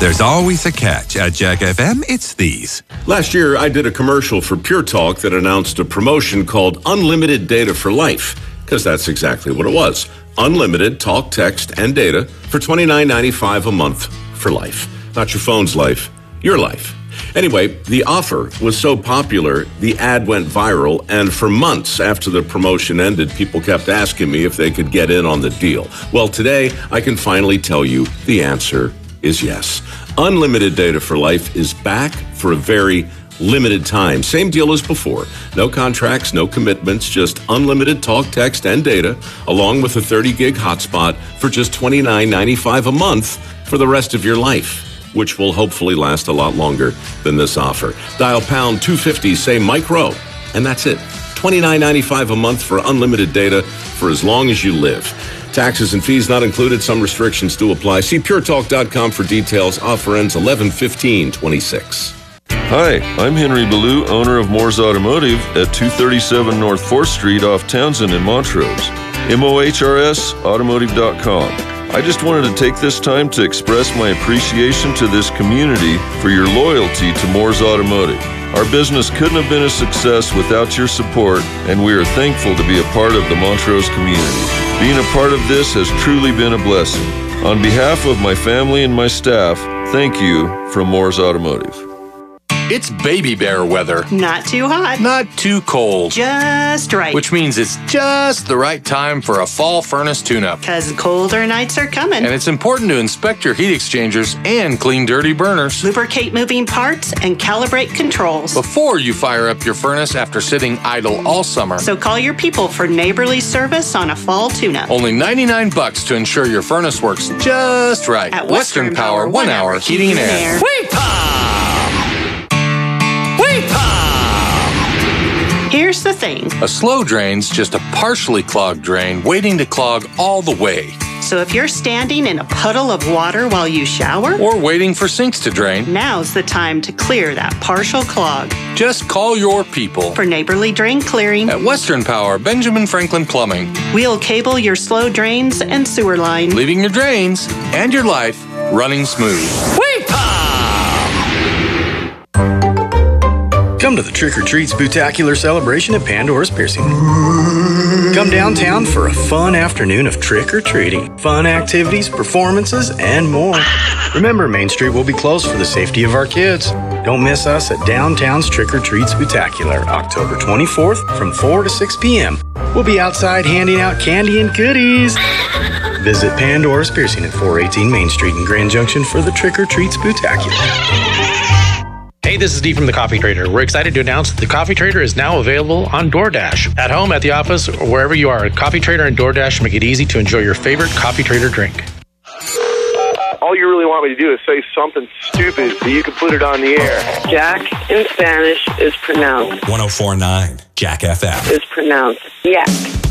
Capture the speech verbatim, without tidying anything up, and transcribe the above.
There's always a catch. At Jack F M, it's these. Last year, I did a commercial for Pure Talk that announced a promotion called Unlimited Data for Life, because that's exactly what it was. Unlimited talk, text, and data for twenty-nine ninety-five a month for life. Not your phone's life, your life. Anyway, the offer was so popular, the ad went viral, and for months after the promotion ended, people kept asking me if they could get in on the deal. Well, today, I can finally tell you the answer is yes. Unlimited Data for Life is back for a very limited time. Same deal as before. No contracts, no commitments, just unlimited talk, text, and data, along with a thirty gig hotspot for just twenty-nine ninety-five a month for the rest of your life, which will hopefully last a lot longer than this offer. Dial pound two fifty, say Mike Rowe, and that's it. twenty-nine ninety-five a month for unlimited data for as long as you live. Taxes and fees not included. Some restrictions do apply. See pure talk dot com for details. Offer ends eleven fifteen twenty-six. Hi, I'm Henry Ballou, owner of Moore's Automotive at two thirty-seven North fourth Street off Townsend in Montrose. M O H R S automotive dot com. I just wanted to take this time to express my appreciation to this community for your loyalty to Moore's Automotive. Our business couldn't have been a success without your support, and we are thankful to be a part of the Montrose community. Being a part of this has truly been a blessing. On behalf of my family and my staff, thank you from Moore's Automotive. It's baby bear weather. Not too hot. Not too cold. Just right. Which means it's just the right time for a fall furnace tune-up. Because colder nights are coming. And it's important to inspect your heat exchangers and clean dirty burners. Lubricate moving parts and calibrate controls before you fire up your furnace after sitting idle all summer. So call your people for neighborly service on a fall tune-up. Only ninety-nine bucks to ensure your furnace works just right. At Western, Western Power, one hour heating and air. Weep-ah! Here's the thing. A slow drain's just a partially clogged drain waiting to clog all the way. So if you're standing in a puddle of water while you shower, or waiting for sinks to drain, now's the time to clear that partial clog. Just call your people for neighborly drain clearing at Western Power, Benjamin Franklin Plumbing. We'll cable your slow drains and sewer line, leaving your drains and your life running smooth. Weep-ah! Come to the Trick or Treat Spooktacular celebration at Pandora's Piercing. Come downtown for a fun afternoon of trick or treating, fun activities, performances, and more. Remember, Main Street will be closed for the safety of our kids. Don't miss us at Downtown's Trick or Treat Spooktacular, October twenty-fourth from four to six p.m. We'll be outside handing out candy and goodies. Visit Pandora's Piercing at four eighteen Main Street in Grand Junction for the Trick or Treat Spooktacular. Hey, this is Steve from The Coffee Trader. We're excited to announce that The Coffee Trader is now available on DoorDash. At home, at the office, or wherever you are, Coffee Trader and DoorDash make it easy to enjoy your favorite Coffee Trader drink. All you really want me to do is say something stupid so you can put it on the air. Jack in Spanish is pronounced one oh four point nine Jack F M. Is pronounced Yak.